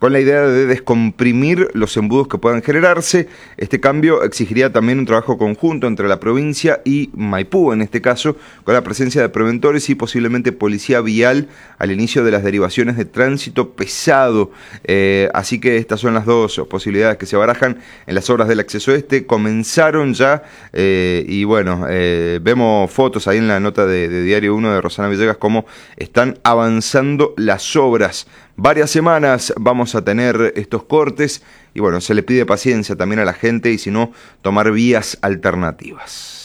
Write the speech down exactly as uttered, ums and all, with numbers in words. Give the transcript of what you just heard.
con la idea de descomprimir los embudos que puedan generarse. Este cambio exigiría también un trabajo conjunto entre la provincia y Maipú, en este caso, con la presencia de preventores y posiblemente policía vial al inicio de las derivaciones de tránsito pesado. Eh, así que estas son las dos posibilidades que se barajan en las obras del acceso este. Comenzaron ya eh, y bueno, eh, vemos fotos ahí en la nota de, de Diario uno de Rosana Villegas cómo están avanzando las obras. Varias semanas vamos a tener estos cortes y bueno, se le pide paciencia también a la gente y si no, tomar vías alternativas.